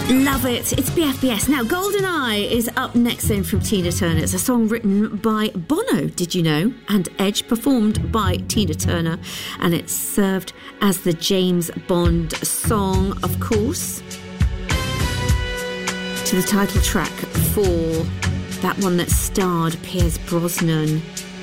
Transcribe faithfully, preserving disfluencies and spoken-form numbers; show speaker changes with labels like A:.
A: Love it. It's B F B S. Now, Golden Eye is up next then from Tina Turner. It's a song written by Bono, did you know? And Edge, performed by Tina Turner. And it's served as the James Bond song, of course, to the title track for that one that starred Pierce Brosnan.